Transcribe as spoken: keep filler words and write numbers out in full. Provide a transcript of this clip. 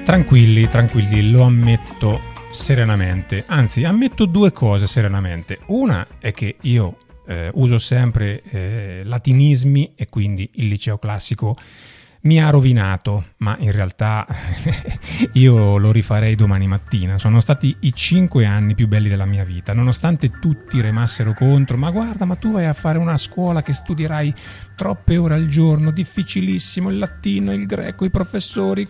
Tranquilli, tranquilli, lo ammetto serenamente. Anzi, ammetto due cose serenamente. Una è che io eh, uso sempre eh, latinismi e quindi il liceo classico mi ha rovinato, ma in realtà io lo rifarei domani mattina. Sono stati i cinque anni più belli della mia vita, nonostante tutti remassero contro. Ma guarda, ma tu vai a fare una scuola che studierai troppe ore al giorno, difficilissimo, il latino, il greco, i professori,